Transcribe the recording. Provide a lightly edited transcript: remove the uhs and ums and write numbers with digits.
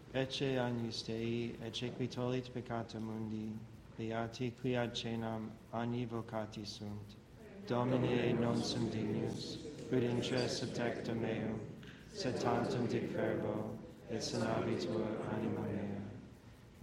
ecce agnus Dei, ecce qui tollit peccata mundi, beati qui ad cenam agni vocati sunt. Domine non sum dignus, quid intra subtectum meum, sed tantum dic fervo, et sanabitur anima mea.